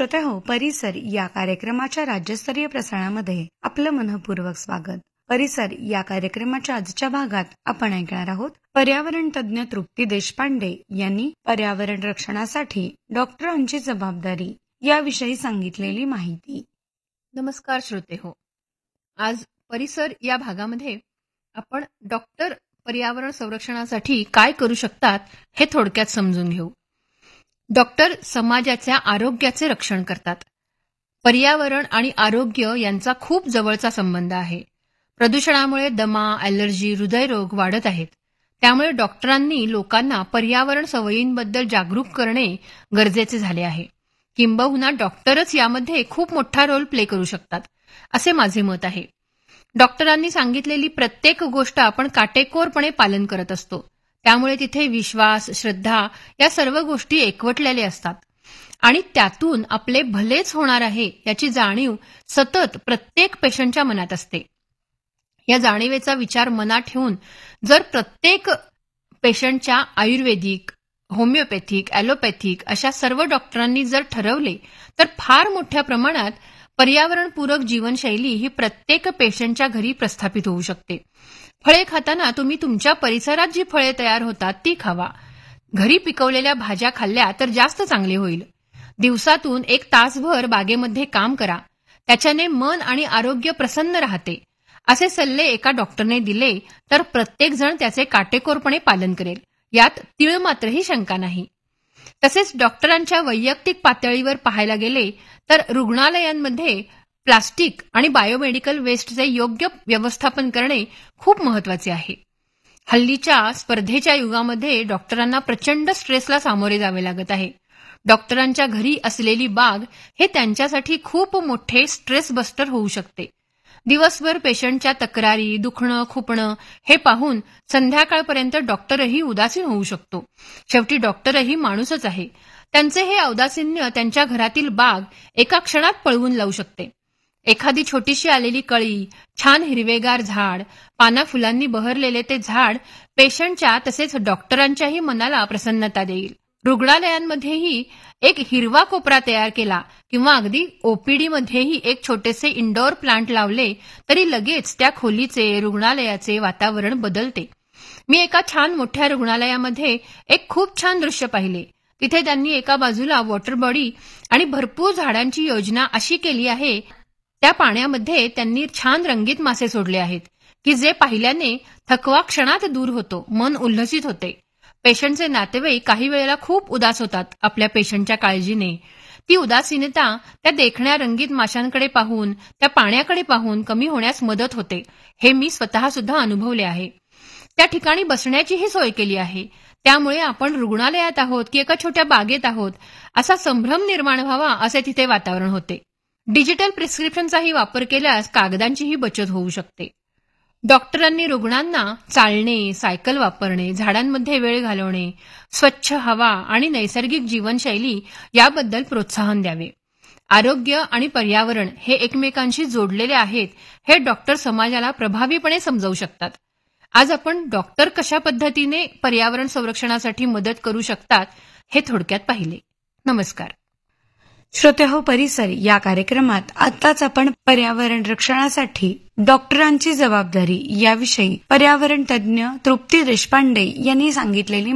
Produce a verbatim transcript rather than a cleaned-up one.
श्रोते हो, परिसर या कार्यक्रमाच्या राज्यस्तरीय प्रसारणामध्ये आपलं मनपूर्वक स्वागत. परिसर या कार्यक्रमाच्या आजच्या भागात आपण ऐकणार आहोत पर्यावरण तज्ज्ञ तृप्ती देशपांडे यांनी पर्यावरण रक्षणासाठी डॉक्टरांची जबाबदारी याविषयी सांगितलेली माहिती. नमस्कार श्रोते हो, आज परिसर या भागामध्ये आपण डॉक्टर पर्यावरण संरक्षणासाठी काय करू शकतात हे थोडक्यात समजून घेऊ. डॉक्टर समाजाच्या आरोग्याचे रक्षण करतात. पर्यावरण आणि आरोग्य यांचा खूप जवळचा संबंध आहे. प्रदूषणामुळे दमा, ॲलर्जी, हृदयरोग वाढत आहेत. त्यामुळे डॉक्टरांनी लोकांना पर्यावरण सवयींबद्दल जागरूक करणे गरजेचे झाले आहे. किंबहुना डॉक्टरच यामध्ये खूप मोठा रोल प्ले करू शकतात, असे माझे मत आहे. डॉक्टरांनी सांगितलेली प्रत्येक गोष्ट आपण काटेकोरपणे पालन करत असतो. त्यामुळे तिथे विश्वास, श्रद्धा या सर्व गोष्टी एकवटलेल्या असतात आणि त्यातून आपले भलेच होणार आहे याची जाणीव सतत प्रत्येक पेशंटच्या मनात असते. या जाणीवेचा विचार मनात ठेवून जर प्रत्येक पेशंटच्या आयुर्वेदिक, होमिओपॅथिक, ॲलोपॅथिक अशा सर्व डॉक्टरांनी जर ठरवले तर फार मोठ्या प्रमाणात पर्यावरणपूरक जीवनशैली ही प्रत्येक पेशंटच्या घरी प्रस्थापित होऊ शकते. फळे खाताना तुम्ही तुमच्या परिसरात जी फळे तयार होतात ती खावा. घरी पिकवलेल्या भाज्या खाल्ल्या तर जास्त चांगले होईल. दिवसातून एक तासभर बागेमध्ये काम करा, त्याच्याने मन आणि आरोग्य प्रसन्न राहते. असे सल्ले एका डॉक्टरने दिले तर प्रत्येक जण त्याचे काटेकोरपणे पालन करेल, यात तीळ मात्रही शंका नाही. तसेच डॉक्टरांच्या वैयक्तिक पातळीवर पाहायला गेले तर रुग्णालयांमध्ये प्लास्टिक आणि बायोमेडिकल वेस्टचे योग्य व्यवस्थापन करणे खूप महत्वाचे आहे. हल्लीच्या स्पर्धेच्या युगामध्ये डॉक्टरांना प्रचंड स्ट्रेसला सामोरे जावे लागत आहे. डॉक्टरांच्या घरी असलेली बाग हे त्यांच्यासाठी खूप मोठे स्ट्रेस बस्टर होऊ शकते. दिवसभर पेशंटच्या तक्रारी, दुखणं, खुपणं हे पाहून संध्याकाळपर्यंत डॉक्टरही उदासीन होऊ शकतो. शेवटी डॉक्टरही माणूसच आहे. त्यांचे हे औदासिन्य त्यांच्या घरातील बाग एका क्षणात पळवून लावू शकते. एखादी छोटीशी आलेली कळी, छान हिरवेगार झाड, पाना फुलांनी बहरलेले ते झाड पेशंटच्या तसेच डॉक्टरांच्याही मनाला प्रसन्नता देईल. रुग्णालयांमध्येही एक हिरवा कोपरा तयार केला किंवा अगदी ओपीडीमध्येही एक छोटेसे इंडोर प्लांट लावले तरी लगेच त्या खोलीचे, रुग्णालयाचे वातावरण बदलते. मी एका छान मोठ्या रुग्णालयामध्ये एक खूप छान दृश्य पाहिले. तिथे त्यांनी एका बाजूला वॉटर बॉडी आणि भरपूर झाडांची योजना अशी केली आहे. त्या पाण्यामध्ये त्यांनी छान रंगीत मासे सोडले आहेत की जे पाहिल्याने थकवा क्षणात दूर होतो, मन उल्हसित होते. पेशंटचे नातेवाईक काही वेळेला खूप उदास होतात आपल्या पेशंटच्या काळजीने. ती उदासीनता त्या देखण्या रंगीत माशांकडे पाहून, त्या पाण्याकडे पाहून कमी होण्यास मदत होते. हे मी स्वतः सुद्धा अनुभवले आहे. त्या ठिकाणी बसण्याचीही सोय केली आहे. त्यामुळे आपण रुग्णालयात आहोत की एका छोट्या बागेत आहोत असा संभ्रम निर्माण व्हावा असे तिथे वातावरण होते. डिजिटल प्रिस्क्रिप्शनचाही वापर केल्यास कागदांचीही बचत होऊ शकते. डॉक्टरांनी रुग्णांना चालणे, सायकल वापरणे, झाडांमध्ये वेळ घालवणे, स्वच्छ हवा आणि नैसर्गिक जीवनशैली याबद्दल प्रोत्साहन द्यावे. आरोग्य आणि पर्यावरण हे एकमेकांशी जोडलेले आहेत हे डॉक्टर समाजाला प्रभावीपणे समजावू शकतात. आज आपण डॉक्टर कशा पद्धतीने पर्यावरण संरक्षणासाठी मदत करू शकतात हे थोडक्यात पाहिले. नमस्कार. श्रोते हो, परिसर या कार्यक्रमात आताच आपण पर्यावरण रक्षणासाठी डॉक्टरांची जबाबदारी याविषयी पर्यावरण तज्ज्ञ तृप्ती देशपांडे यांनी सांगितलेली